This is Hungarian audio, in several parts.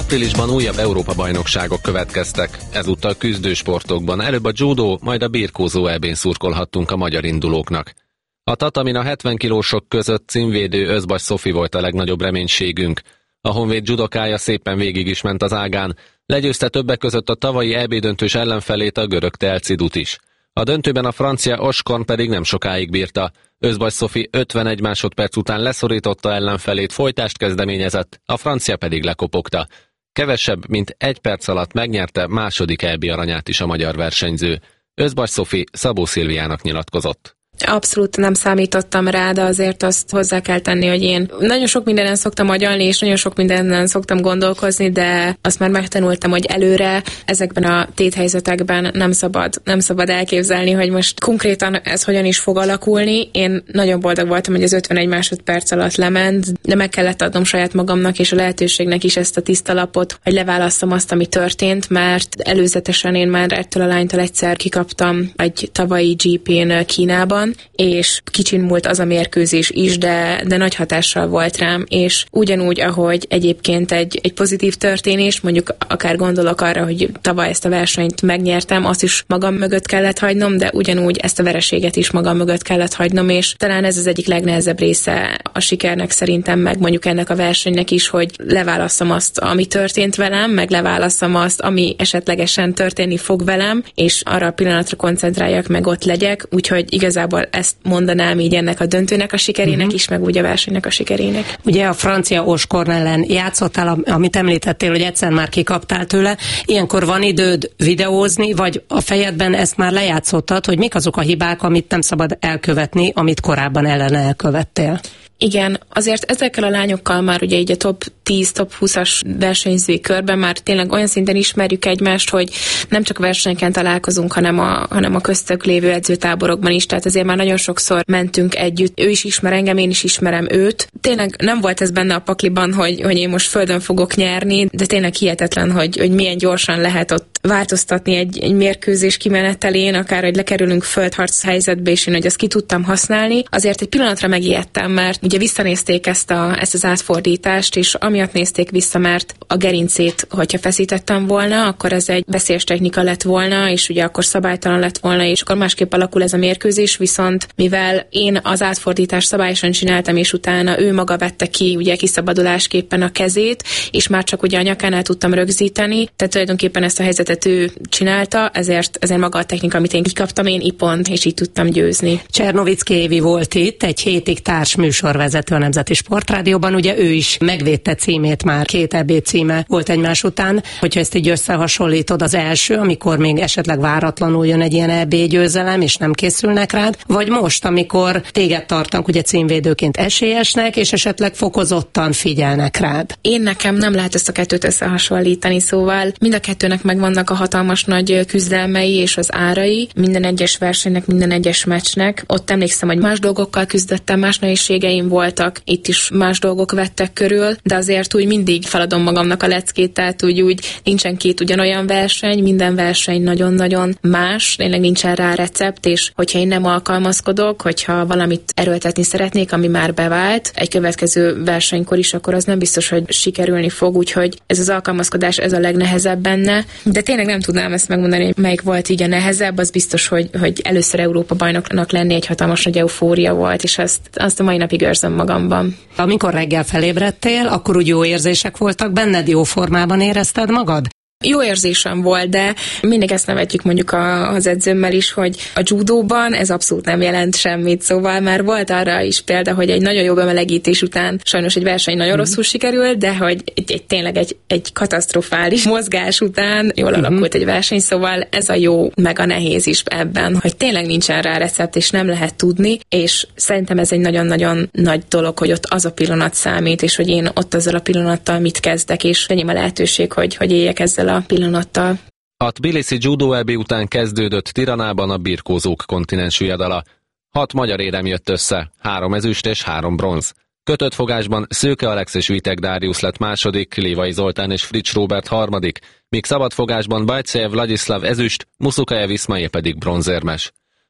Áprilisban újabb Európa-bajnokságok következtek, ezúttal küzdősportokban, előbb a judó, majd a birkózó EB-n szurkolhattunk a magyar indulóknak. A tatamin a 70 kilósok között címvédő Özbaś Szofi volt a legnagyobb reménységünk. A Honvéd judokája szépen végig is ment az ágán, legyőzte többek között a tavalyi EB döntős ellenfelét, a görög Telcidut is. A döntőben a francia Oskorn pedig nem sokáig bírta. Özbaś Szofi 51 másodperc után leszorította ellenfelét, folytást kezdeményezett, a francia pedig lekopogta. Kevesebb, mint 1 perc alatt megnyerte második EB aranyát is a magyar versenyző. Özbaś Szofi Szabó Szilviának nyilatkozott. Abszolút nem számítottam rá, de azért azt hozzá kell tenni, hogy én nagyon sok mindenen szoktam agyalni, és nagyon sok mindenen szoktam gondolkozni, de azt már megtanultam, hogy előre ezekben a téthelyzetekben nem szabad elképzelni, hogy most konkrétan ez hogyan is fog alakulni. Én nagyon boldog voltam, hogy az 51 másodperc alatt lement, de meg kellett adnom saját magamnak és a lehetőségnek is ezt a tiszta lapot, hogy leválasszam azt, ami történt, mert előzetesen én már ettől a lánytól egyszer kikaptam egy tavalyi GP-n Kínában, és kicsin múlt az a mérkőzés is, de nagy hatással volt rám, és ugyanúgy, ahogy egyébként egy pozitív történés, mondjuk akár gondolok arra, hogy tavaly ezt a versenyt megnyertem, azt is magam mögött kellett hagynom, de ugyanúgy ezt a vereséget is magam mögött kellett hagynom, és talán ez az egyik legnehezebb része a sikernek szerintem, meg mondjuk ennek a versenynek is, hogy leválasszam azt, ami történt velem, meg leválasszam azt, ami esetlegesen történni fog velem, és arra a pillanatra koncentráljak, meg ott legyek, úgyhogy igazából ezt mondanám így ennek a döntőnek a sikerének is, meg úgy a versenynek a sikerének. Ugye a francia Oskorn ellen játszottál, amit említettél, hogy egyszer már kikaptál tőle. Ilyenkor van időd videózni, vagy a fejedben ezt már lejátszottad, hogy mik azok a hibák, amit nem szabad elkövetni, amit korábban ellene elkövettél? Igen, azért ezekkel a lányokkal már ugye így a top 10, top 20-as versenyzői körben már tényleg olyan szinten ismerjük egymást, hogy nem csak versenyeken találkozunk, hanem a köztük lévő edzőtáborokban is, tehát azért már nagyon sokszor mentünk együtt. Ő is ismer engem, én is ismerem őt. Tényleg nem volt ez benne a pakliban, hogy én most földön fogok nyerni, de tényleg hihetetlen, hogy milyen gyorsan lehet ott változtatni egy mérkőzés kimenetelén, akár hogy lekerülünk földharc helyzetbe, és én hogy azt ki tudtam használni. Azért egy pillanatra megijedtem, mert ugye visszanézték ezt az átfordítást, és amiatt nézték vissza, mert a gerincét, hogyha feszítettem volna, akkor ez egy veszélyes technika lett volna, és ugye akkor szabálytalan lett volna, és akkor másképp alakul ez a mérkőzés, viszont mivel én az átfordítást szabályosan csináltam, és utána ő maga vette ki ugye kiszabadulásképpen a kezét, és már csak ugye a nyakánál tudtam rögzíteni, tehát tulajdonképpen ezt a helyzetet ő csinálta, ezért maga a technika, amit én kikaptam, én ipont, és így tudtam győzni. Csernovicki Évi volt itt, egy hétig társműsorvezető a Nemzeti Sportrádióban, ugye ő is megvédte címét már, 2 EB címe volt egymás után, hogyha ezt így összehasonlítod, az első, amikor még esetleg váratlanul jön egy ilyen EB győzelem, és nem készülnek rád, vagy most, amikor téged tartanak ugye címvédőként esélyesnek, és esetleg fokozottan figyelnek rád. Én nekem nem lehet ezt a kettőt összehasonlítani, szóval mind a kettőnek megvannak a hatalmas nagy küzdelmei és az árai, minden egyes versenynek, minden egyes meccsnek. Ott emlékszem, hogy más dolgokkal küzdöttem, más nehézségeim voltak, itt is más dolgok vettek körül, de azért úgy mindig feladom magamnak a leckét, tehát úgy nincsen 2 ugyanolyan verseny, minden verseny nagyon-nagyon más, tényleg nincsen rá recept, és hogyha én nem alkalmazkodok, hogyha valamit erőltetni szeretnék, ami már bevált, egy következő versenykor is, akkor az nem biztos, hogy sikerülni fog, úgyhogy ez az alkalmazkodás, ez a legnehezebb benne, de tényleg nem tudnám ezt megmondani, hogy melyik volt így a nehezebb, az biztos, hogy először Európa bajnoknak lenni egy hatalmas nagy eufória volt, és azt a mai napig őrzöm magamban. Amikor reggel felébredtél, akkor úgy jó érzések voltak benned, jó formában érezted magad? Jó érzésem volt, de mindig ezt nevetjük mondjuk az edzőmmel is, hogy a judóban ez abszolút nem jelent semmit, szóval már volt arra is példa, hogy egy nagyon jó bemelegítés után sajnos egy verseny nagyon rosszul sikerült, de hogy tényleg egy katasztrofális mozgás után jól alakult egy verseny, szóval ez a jó meg a nehéz is ebben, hogy tényleg nincsen rá recept, és nem lehet tudni, és szerintem ez egy nagyon-nagyon nagy dolog, hogy ott az a pillanat számít, és hogy én ott azzal a pillanattal mit kezdek, és enyém a lehetőség, hogy éljek ezzel a pillanattal. A Tbilisi Judo EB után kezdődött Tiranában a birkózók kontinens viadala. 6 magyar érem jött össze, 3 ezüst és 3 bronz. Kötött fogásban Szőke Alex és Vitek Dáriusz lett második, Lévai Zoltán és Frics Róbert harmadik, míg szabadfogásban Bajcejev Vladislav ezüst, Muszukajev Iszmail pedig bronzérmes.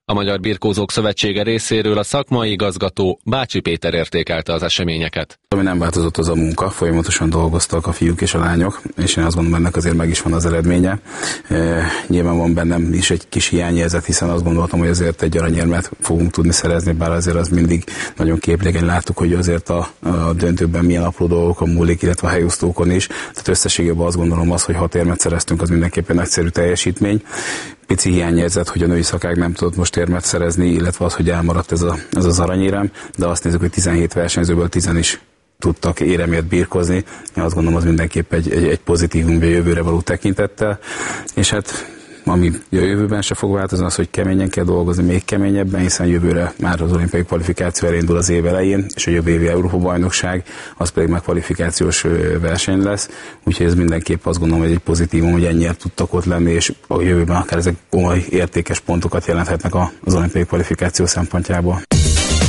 A Magyar Birkózók Szövetsége részéről a szakmai igazgató Bácsi Péter értékelte az eseményeket. Ami nem változott, az a munka, folyamatosan dolgoztak a fiúk és a lányok, és én azt gondolom, ennek azért meg is van az eredménye. Nyilván van bennem is egy kis hiányérzet, hiszen azt gondoltam, hogy azért egy aranyérmet fogunk tudni szerezni, bár azért az mindig nagyon képlékeny. Láttuk, hogy azért a döntőben milyen apró dolgokon múlik, illetve a helyosztókon is. Tehát összességében azt gondolom, hogy 6 érmet szereztünk, az mindenképpen nagyszerű teljesítmény. Pici hiányérzet, hogy a női szakág nem tudott most érmet szerezni, illetve az, hogy elmaradt ez az aranyérem, de azt nézzük, hogy 17 versenyzőből 10 is tudtak éremért birkozni. Én azt gondolom, az mindenképp egy pozitívum a jövőre való tekintettel, és hát ami a jövőben se fog változni, az, hogy keményen kell dolgozni, még keményebben, hiszen jövőre már az olimpiai kvalifikáció elindul az év elején, és a jövő évi Európa-bajnokság, az pedig már kvalifikációs verseny lesz, úgyhogy ez mindenképp azt gondolom, hogy egy pozitívum, hogy ennyire tudtak ott lenni, és a jövőben akár ezek komoly értékes pontokat jelenthetnek az olimpiai kvalifikáció szempontjából.